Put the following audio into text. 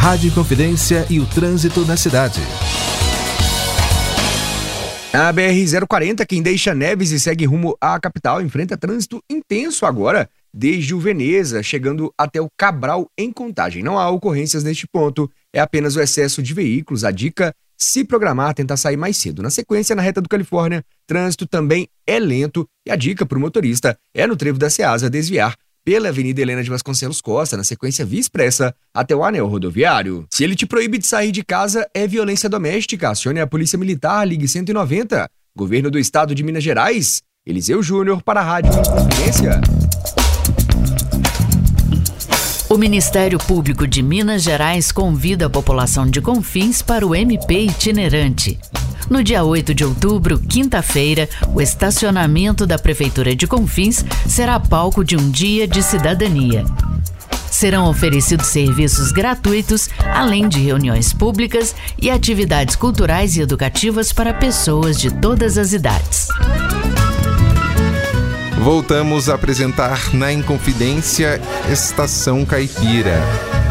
Rádio Inconfidência e o trânsito na cidade. A BR-040, quem deixa Neves e segue rumo à capital, enfrenta trânsito intenso agora, desde o Veneza, chegando até o Cabral em Contagem. Não há ocorrências neste ponto, é apenas o excesso de veículos. A dica, se programar, tentar sair mais cedo. Na sequência, na reta do Califórnia, trânsito também é lento e a dica para o motorista é no trevo da Ceasa desviar pela Avenida Helena de Vasconcelos Costa, na sequência Via Expressa, até o anel rodoviário. Se ele te proíbe de sair de casa, é violência doméstica. Acione a Polícia Militar, ligue 190. Governo do Estado de Minas Gerais, Eliseu Júnior para a Rádio Inconfidência. O Ministério Público de Minas Gerais convida a população de Confins para o MP itinerante. No dia 8 de outubro, quinta-feira, o estacionamento da Prefeitura de Confins será palco de um dia de cidadania. Serão oferecidos serviços gratuitos, além de reuniões públicas e atividades culturais e educativas para pessoas de todas as idades. Voltamos a apresentar na Inconfidência Estação Caipira.